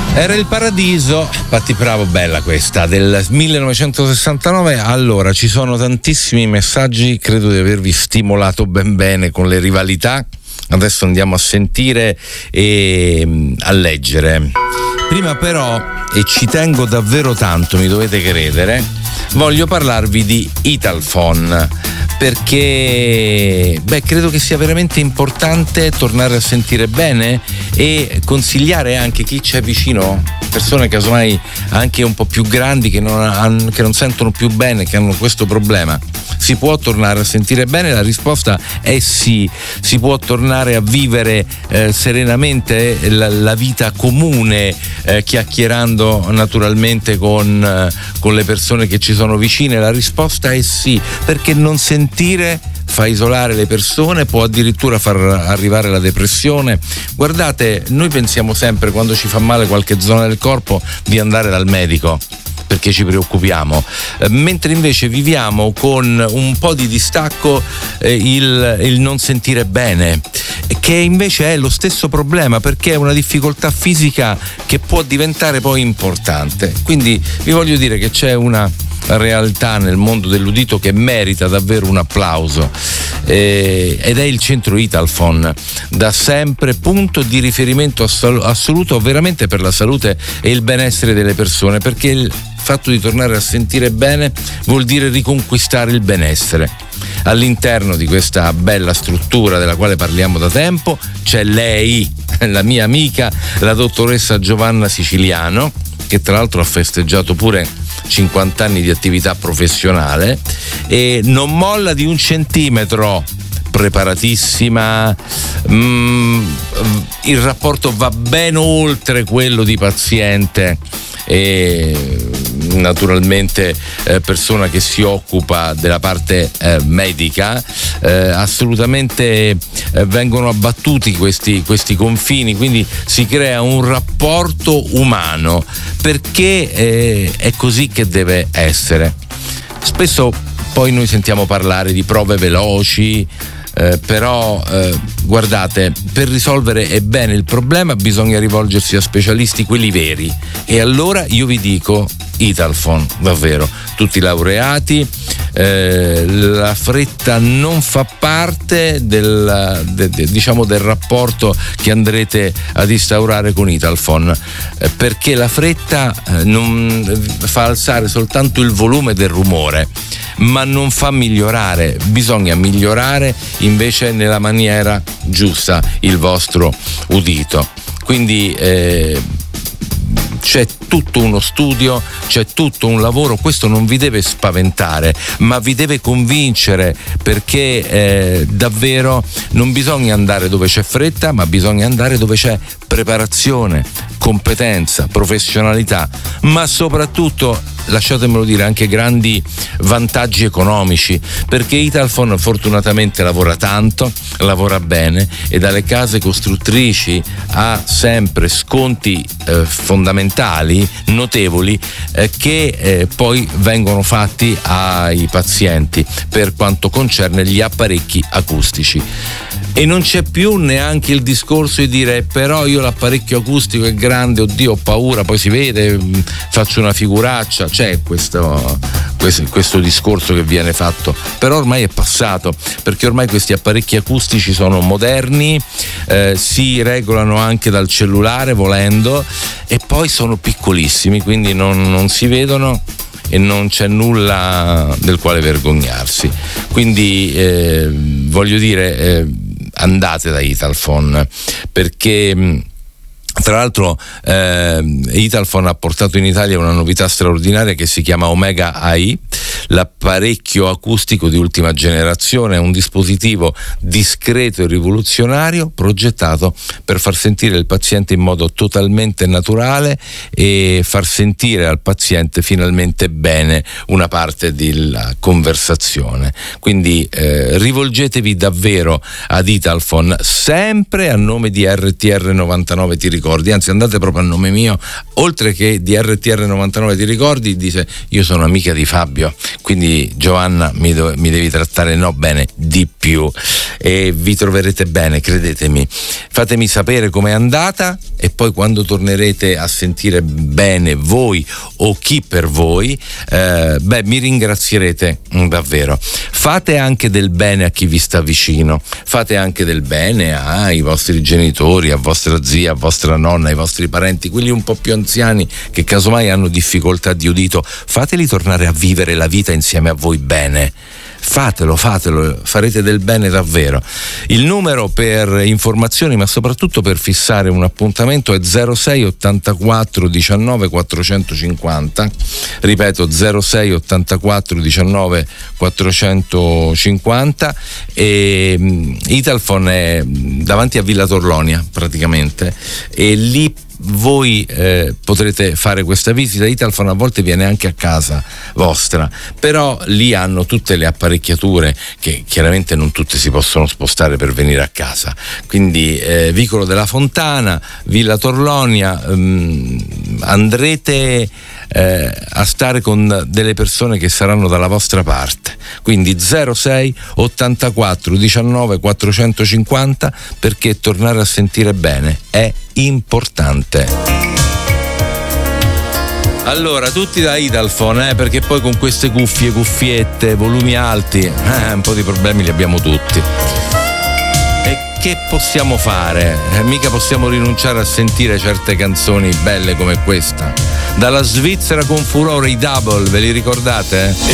Era il paradiso, Patti Bravo, bella questa, del 1969. Allora, ci sono tantissimi messaggi, credo di avervi stimolato ben bene con le rivalità. Adesso andiamo a sentire e a leggere. Prima però, e ci tengo davvero tanto, mi dovete credere, voglio parlarvi di Italfon, perché credo che sia veramente importante tornare a sentire bene e consigliare anche chi c'è vicino, persone casomai anche un po' più grandi che non sentono più bene, che hanno questo problema. Si può tornare a sentire bene? La risposta è sì. Si può tornare a vivere serenamente la vita comune, chiacchierando naturalmente con le persone che ci sono vicine. La risposta è sì, perché non sentire fa isolare le persone, può addirittura far arrivare la depressione. Guardate, noi pensiamo sempre, quando ci fa male qualche zona del corpo, di andare dal medico, perché ci preoccupiamo, mentre invece viviamo con un po' di distacco il non sentire bene, che invece è lo stesso problema, perché è una difficoltà fisica che può diventare poi importante. Quindi vi voglio dire che c'è una realtà nel mondo dell'udito che merita davvero un applauso, ed è il centro Italfon, da sempre punto di riferimento assoluto veramente per la salute e il benessere delle persone, perché il fatto di tornare a sentire bene vuol dire riconquistare il benessere. All'interno di questa bella struttura della quale parliamo da tempo c'è lei, la mia amica, la dottoressa Giovanna Siciliano, che tra l'altro ha festeggiato pure 50 anni di attività professionale e non molla di un centimetro, preparatissima, il rapporto va ben oltre quello di paziente e naturalmente persona che si occupa della parte medica. Assolutamente vengono abbattuti questi confini, quindi si crea un rapporto umano, perché è così che deve essere. Spesso poi noi sentiamo parlare di prove veloci, però guardate, per risolvere bene il problema bisogna rivolgersi a specialisti, quelli veri, e allora io vi dico Italfon, davvero, tutti laureati. La fretta non fa parte del rapporto che andrete ad instaurare con Italfon, perché la fretta non fa alzare soltanto il volume del rumore, ma non fa migliorare. Bisogna migliorare invece nella maniera giusta il vostro udito. Quindi c'è tutto uno studio, c'è tutto un lavoro. Questo non vi deve spaventare, ma vi deve convincere, perché davvero non bisogna andare dove c'è fretta, ma bisogna andare dove c'è preparazione, competenza, professionalità, ma soprattutto, lasciatemelo dire, anche grandi vantaggi economici, perché Italfon fortunatamente lavora tanto, lavora bene, e dalle case costruttrici ha sempre sconti fondamentali, notevoli, che poi vengono fatti ai pazienti per quanto concerne gli apparecchi acustici. E non c'è più neanche il discorso di dire però io l'apparecchio acustico è grande, oddio ho paura, poi si vede, faccio una figuraccia. C'è questo discorso che viene fatto, però ormai è passato, perché ormai questi apparecchi acustici sono moderni, si regolano anche dal cellulare volendo, e poi sono piccolissimi, quindi non si vedono e non c'è nulla del quale vergognarsi. Quindi voglio dire, andate da Italfon, perché tra l'altro Italfon ha portato in Italia una novità straordinaria che si chiama Omega AI, l'apparecchio acustico di ultima generazione. È un dispositivo discreto e rivoluzionario, progettato per far sentire il paziente in modo totalmente naturale e far sentire al paziente finalmente bene una parte della conversazione. Quindi rivolgetevi davvero ad Italfon, sempre a nome di RTR99 Ti Ricordi, anzi andate proprio a nome mio, oltre che di RTR99 Ti Ricordi, dice io sono amica di Fabio, quindi Giovanna mi devi trattare bene, di più, e vi troverete bene, credetemi. Fatemi sapere com'è andata e poi quando tornerete a sentire bene voi o chi per voi, mi ringrazierete davvero. Fate anche del bene a chi vi sta vicino, fate anche del bene ai vostri genitori, a vostra zia, a vostra nonna, ai vostri parenti, quelli un po' più anziani che casomai hanno difficoltà di udito, fateli tornare a vivere la vita insieme a voi bene. Fatelo, farete del bene davvero. Il numero per informazioni, ma soprattutto per fissare un appuntamento, è 06 84 19 450. Ripeto, 06 84 19 450. E Italfon è davanti a Villa Torlonia praticamente, e lì voi potrete fare questa visita. Italfon a volte viene anche a casa vostra, però lì hanno tutte le apparecchiature che chiaramente non tutte si possono spostare per venire a casa, quindi Vicolo della Fontana, Villa Torlonia, andrete a stare con delle persone che saranno dalla vostra parte, quindi 06 84 19 450, perché tornare a sentire bene è importante. Allora, tutti da Italfon, perché poi con queste cuffiette, volumi alti, un po' di problemi li abbiamo tutti. E che possiamo fare? Mica possiamo rinunciare a sentire certe canzoni belle come questa. Dalla Svizzera con furore i Double, ve li ricordate?